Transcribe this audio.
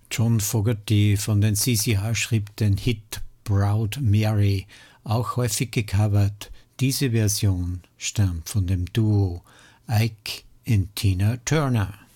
John Fogerty von den CCR schrieb den Hit Proud Mary, auch häufig gecovert. Diese Version stammt von dem Duo Ike und Tina Turner.